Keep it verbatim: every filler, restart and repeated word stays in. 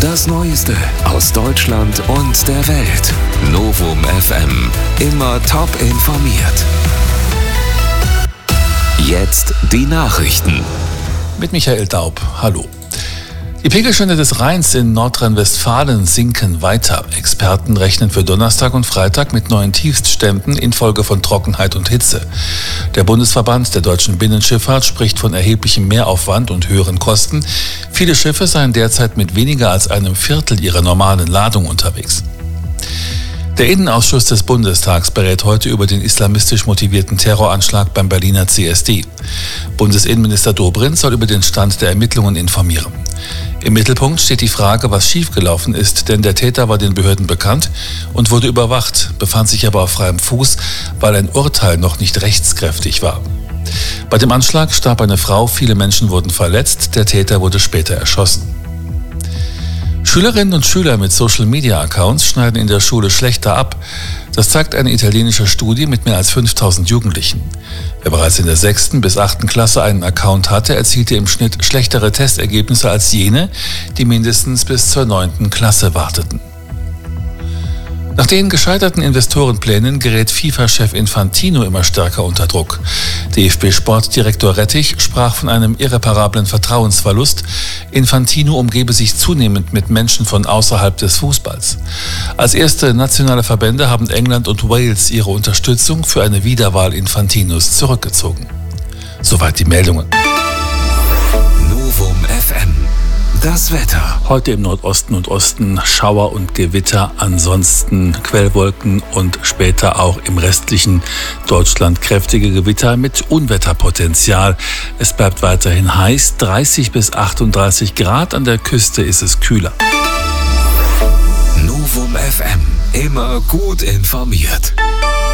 Das Neueste aus Deutschland und der Welt. Novum F M. Immer top informiert. Jetzt die Nachrichten. Mit Michael Daub. Hallo. Die Pegelstände des Rheins in Nordrhein-Westfalen sinken weiter. Experten rechnen für Donnerstag und Freitag mit neuen Tiefstständen infolge von Trockenheit und Hitze. Der Bundesverband der deutschen Binnenschifffahrt spricht von erheblichem Mehraufwand und höheren Kosten. Viele Schiffe seien derzeit mit weniger als einem Viertel ihrer normalen Ladung unterwegs. Der Innenausschuss des Bundestags berät heute über den islamistisch motivierten Terroranschlag beim Berliner C S D. Bundesinnenminister Dobrindt soll über den Stand der Ermittlungen informieren. Im Mittelpunkt steht die Frage, was schiefgelaufen ist, denn der Täter war den Behörden bekannt und wurde überwacht, befand sich aber auf freiem Fuß, weil ein Urteil noch nicht rechtskräftig war. Bei dem Anschlag starb eine Frau, viele Menschen wurden verletzt, der Täter wurde später erschossen. Schülerinnen und Schüler mit Social-Media-Accounts schneiden in der Schule schlechter ab. Das zeigt eine italienische Studie mit mehr als fünftausend Jugendlichen. Wer bereits in der sechsten bis achten Klasse einen Account hatte, erzielte im Schnitt schlechtere Testergebnisse als jene, die mindestens bis zur neunten Klasse warteten. Nach den gescheiterten Investorenplänen gerät FIFA-Chef Infantino immer stärker unter Druck. D F B-Sportdirektor Rettich sprach von einem irreparablen Vertrauensverlust. Infantino umgebe sich zunehmend mit Menschen von außerhalb des Fußballs. Als erste nationale Verbände haben England und Wales ihre Unterstützung für eine Wiederwahl Infantinos zurückgezogen. Soweit die Meldungen. Novum F M. Das Wetter. Heute im Nordosten und Osten Schauer und Gewitter, ansonsten Quellwolken und später auch im restlichen Deutschland kräftige Gewitter mit Unwetterpotenzial. Es bleibt weiterhin heiß, dreißig bis achtunddreißig Grad, an der Küste ist es kühler. Novum F M. Immer gut informiert.